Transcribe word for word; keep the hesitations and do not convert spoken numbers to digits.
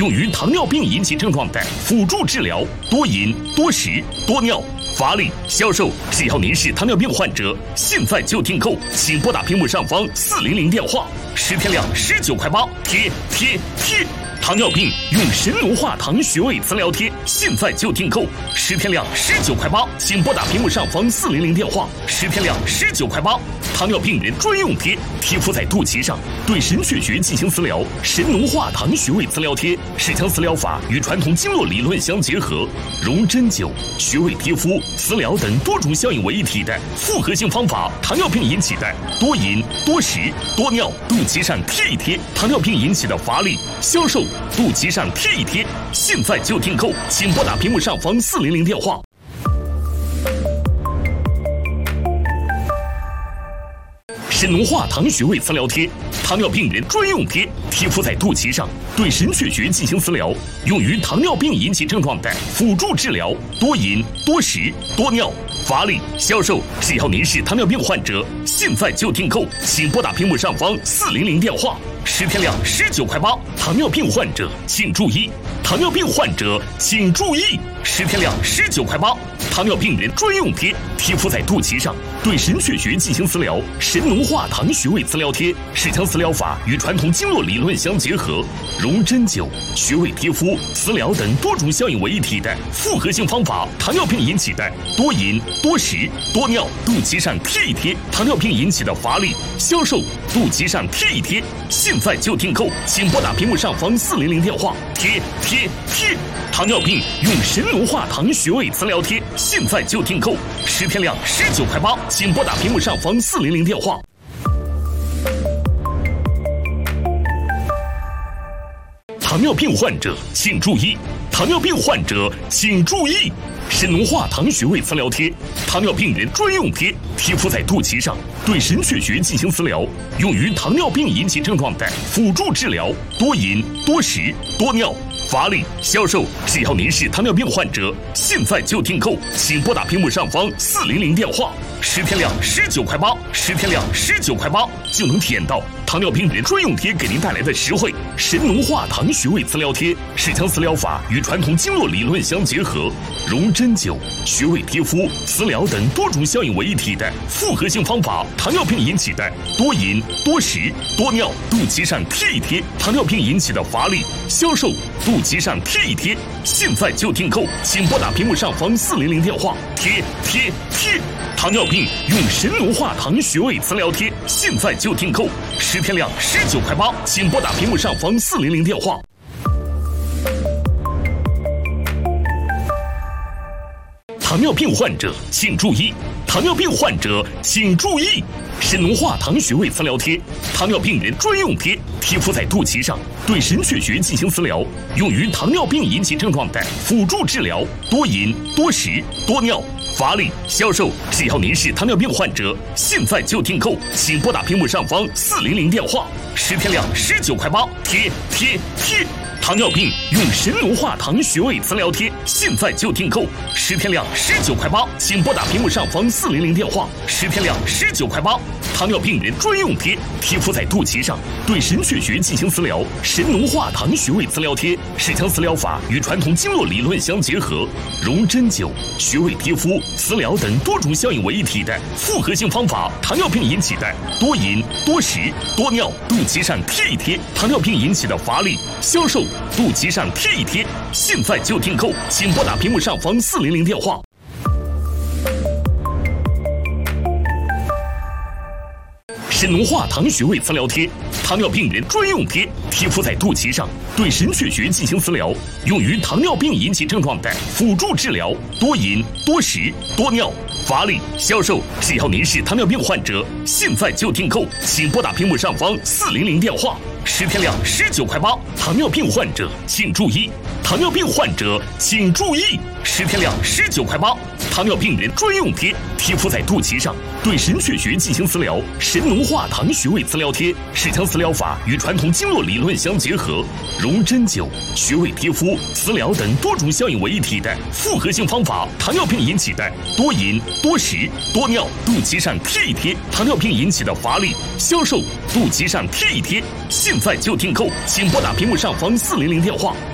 用于糖尿病引起症状的辅助治疗，多饮、多食、多尿、乏力、消瘦。只要您是糖尿病患者，现在就订购，请拨打屏幕上方四零零电话，十天量十九块八，贴贴贴。糖尿病用神农化糖穴位磁疗贴，现在就订购，十天量十九块八，请拨打屏幕上方四零零电话，十天量十九块八。糖尿病人专用贴，贴敷在肚脐上，对神阙穴进行磁疗。神农化糖穴位磁疗贴是将磁疗法与传统经络理论相结合，融针灸、穴位贴敷、磁疗等多种效应为一体的复合性方法。糖尿病引起的多饮、多食、多尿，肚脐上贴一贴；糖尿病引起的乏力、消瘦，肚脐上贴一贴。现在就订购，请拨打屏幕上方四零零电话。神农化糖穴位磁疗贴，糖尿病人专用贴，贴敷在肚脐上，对神阙穴进行磁疗，用于糖尿病引起症状的辅助治疗。多饮、多食、多尿、乏力、消瘦。只要您是糖尿病患者，现在就订购，请拨打屏幕上方四零零电话，十天量十九块八。糖尿病患者请注意，糖尿病患者请注意，十天量十九块八。糖尿病人专用贴，贴敷在肚脐上，对神阙穴进行磁疗。神农化糖穴位磁疗贴是将磁疗法与传统经络理论相结合，融针灸、穴位贴敷、磁疗等多种效应为一体的复合性方法。糖尿病引起的多饮、多食、多尿，肚脐上贴一贴；糖尿病引起的乏力、消瘦，肚脐上贴一贴。现在就订购，请拨打屏幕上方四零零电话，贴贴贴。糖尿病用神农化糖穴位磁疗贴，现在就订购，十天量十九块八，请拨打屏幕上方四零零电话。糖尿病患者请注意，糖尿病患者请注意，神农化糖穴位磁疗贴，糖尿病人专用贴，贴敷在肚脐上，对神阙穴进行磁疗，用于糖尿病引起症状的辅助治疗。多饮、多食、多尿、乏力、消瘦。只要您是糖尿病患者，现在就订购，请拨打屏幕上方四零零电话，十天量十九块八，十天量十九块八就能体验到糖尿病人专用贴给您带来的实惠。神农化糖穴位磁疗贴是将磁疗法与传统经络理论相结合，融针灸、穴位贴敷、磁疗等多种效应为一体的复合性方法。糖尿病引起的多饮、多食、多尿，肚脐上贴一贴；糖尿病引起的乏力、消瘦，肚脐上贴一贴。现在就订购，请拨打屏幕上方四零零电话，贴贴贴。糖尿病用神农化糖穴位磁疗贴，现在就订购，十天量十九块八，请拨打屏幕上方四零零电话。糖尿病患者请注意，糖尿病患者请注意，神农化糖穴位磁疗贴，糖尿病人专用贴，贴敷在肚脐上，对神阙穴进行磁疗，用于糖尿病引起症状的辅助治疗。多饮、多食、多尿、乏力、消瘦。只要您是糖尿病患者，现在就订购，请拨打屏幕上方四零零电话，十天量十九块八，贴贴贴。糖尿病用神农化糖穴位磁疗贴，现在就订购，十天量十九块八，请拨打屏幕上方四零零电话，十天量十九块八。糖尿病人专用贴，贴敷在肚脐上，对神阙穴进行磁疗。神农化糖穴位磁疗贴是将磁疗法与传统经络理论相结合，融针灸、穴位贴敷、磁疗等多种效应为一体的复合性方法。糖尿病引起的多饮、多食、多尿，肚脐上贴一贴；糖尿病引起的乏力、消瘦，肚脐上贴一贴。现在就订购，请拨打屏幕上方四零零电话。神农化糖穴位磁疗贴，糖尿病人专用贴，贴敷在肚脐上，对神阙穴进行磁疗，用于糖尿病引起症状的辅助治疗。多饮、多食、多尿、乏力、消瘦。只要您是糖尿病患者，现在就订购，请拨打屏幕上方四零零电话，十天量十九块八。糖尿病患者请注意，糖尿病患者请注意，十天量十九块八。糖尿病人专用贴，贴敷在肚脐上，对神阙穴进行磁疗。神农化糖穴位磁疗贴是将磁疗法与传统经络理论相结合，融针灸、穴位贴敷、磁疗等多种效应为一体的复合性方法。糖尿病引起的多饮、多食、多尿，肚脐上贴一贴；糖尿病引起的乏力、消瘦，肚脐上贴一贴。现在就订购，请拨打屏幕上方四零零电话。